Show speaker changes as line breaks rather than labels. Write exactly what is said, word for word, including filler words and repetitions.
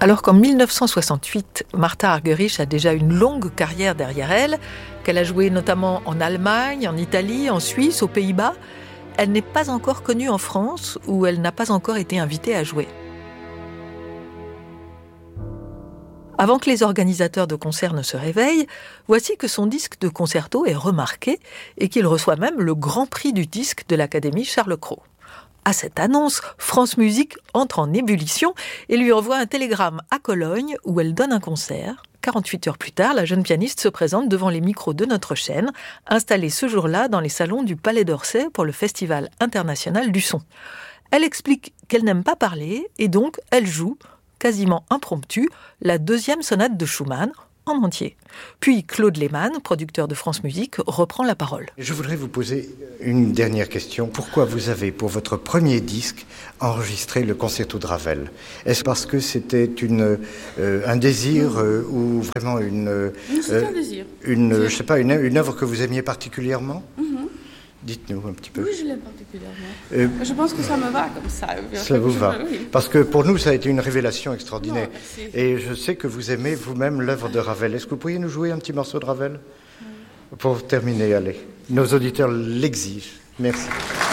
Alors qu'en dix-neuf cent soixante-huit, Martha Argerich a déjà une longue carrière derrière elle, qu'elle a joué notamment en Allemagne, en Italie, en Suisse, aux Pays-Bas, elle n'est pas encore connue en France où elle n'a pas encore été invitée à jouer. Avant que les organisateurs de concerts ne se réveillent, voici que son disque de concerto est remarqué et qu'il reçoit même le grand prix du disque de l'Académie Charles Cros. À cette annonce, France Musique entre en ébullition et lui envoie un télégramme à Cologne où elle donne un concert. quarante-huit heures plus tard, la jeune pianiste se présente devant les micros de notre chaîne, installée ce jour-là dans les salons du Palais d'Orsay pour le Festival international du son. Elle explique qu'elle n'aime pas parler et donc elle joue, quasiment impromptue, la deuxième sonate de Schumann en entier. Puis Claude Lehmann, producteur de France Musique, reprend la parole.
Je voudrais vous poser une dernière question. Pourquoi vous avez, pour votre premier disque, enregistré le concerto de Ravel ? Est-ce parce que c'était une, euh, un désir euh, ou vraiment une... Euh,
c'est un désir.
Une, je sais pas, une, une œuvre que vous aimiez particulièrement ? Mm-hmm. Dites-nous un petit peu.
Oui, je l'aime particulièrement. Euh, je pense que ça me va comme ça.
Ça vous va. Oui. Parce que pour nous, ça a été une révélation extraordinaire. Non, et je sais que vous aimez vous-même l'œuvre de Ravel. Est-ce que vous pourriez nous jouer un petit morceau de Ravel ? Oui. Pour terminer, allez. Nos auditeurs l'exigent. Merci.